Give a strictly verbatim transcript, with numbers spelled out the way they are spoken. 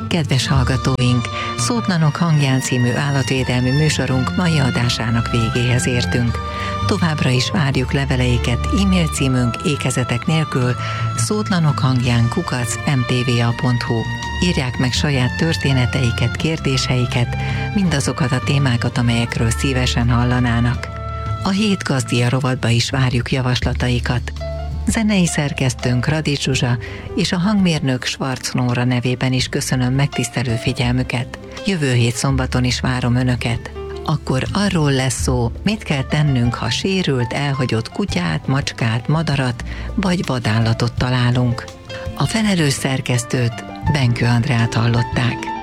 Kedves hallgatóink, Szótlanok hangján című állatvédelmi műsorunk mai adásának végéhez értünk. Továbbra is várjuk leveleiket, e-mail címünk ékezetek nélkül szótlanok hangján kukac em té vé á pont hú. Írják meg saját történeteiket, kérdéseiket, mindazokat a témákat, amelyekről szívesen hallanának. A Hét Gazdia rovatba is várjuk javaslataikat. Zenei szerkesztőnk Radics Zsuzsa és a hangmérnök Schwarz Nóra nevében is köszönöm megtisztelő figyelmüket. Jövő hét szombaton is várom Önöket. Akkor arról lesz szó, mit kell tennünk, ha sérült, elhagyott kutyát, macskát, madarat vagy vadállatot találunk. A felelős szerkesztőt, Benkő Andrát hallották.